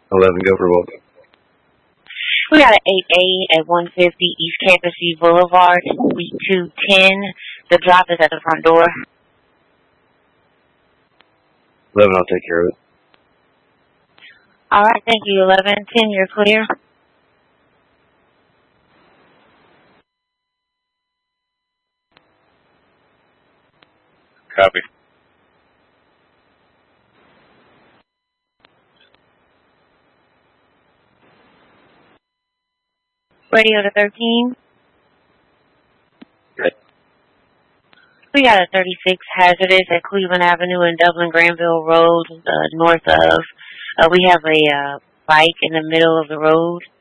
11, go for both. We got an 8A at 150 East Campus View Boulevard, Suite 210. The drop is at the front door. 11, I'll take care of it. All right, thank you. 1110, you're clear. Copy. Radio to 13. Good. We got a 36 hazardous at Cleveland Avenue and Dublin Granville Road, north of. We have a bike in the middle of the road.